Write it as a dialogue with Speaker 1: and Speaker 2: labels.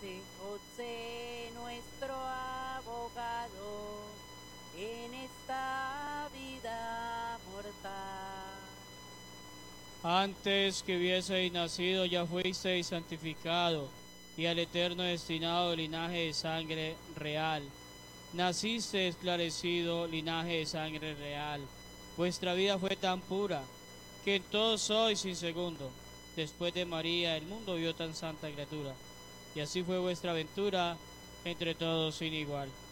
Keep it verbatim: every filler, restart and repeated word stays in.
Speaker 1: José, nuestro abogado, en esta vida mortal.
Speaker 2: Antes que hubieseis nacido ya fuisteis santificado, y al eterno destinado linaje de sangre real. Naciste esclarecido linaje de sangre real. Vuestra vida fue tan pura, que en todos sois insegundo. Después de María el mundo vio tan santa criatura, y así fue vuestra aventura entre todos sin igual.